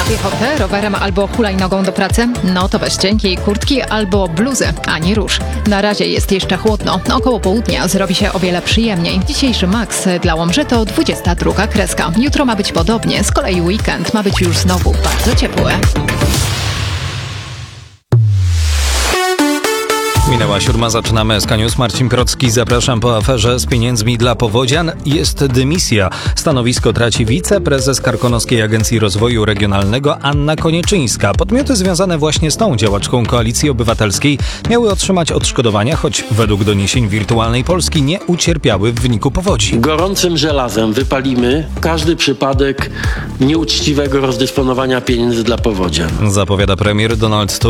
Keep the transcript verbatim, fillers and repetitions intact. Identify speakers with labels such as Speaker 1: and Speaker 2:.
Speaker 1: Piechotę, rowerem albo hulajnogą do pracy? No to bez cienkiej kurtki albo bluzy, ani róż. Na razie jest jeszcze chłodno. Około południa zrobi się o wiele przyjemniej. Dzisiejszy maks dla Łomży to dwudziesta druga kreska. Jutro ma być podobnie, z kolei weekend ma być już znowu bardzo ciepły.
Speaker 2: Minęła siódma, zaczynamy S K News. Marcin Procki, zapraszam. Po aferze z pieniędzmi dla powodzian jest dymisja. Stanowisko traci wiceprezes Karkonoskiej Agencji Rozwoju Regionalnego Anna Konieczyńska. Podmioty związane właśnie z tą działaczką Koalicji Obywatelskiej miały otrzymać odszkodowania, choć według doniesień Wirtualnej Polski nie ucierpiały w wyniku powodzi.
Speaker 3: Gorącym żelazem wypalimy każdy przypadek nieuczciwego rozdysponowania pieniędzy dla powodzian.
Speaker 2: Zapowiada premier Donald Tusk.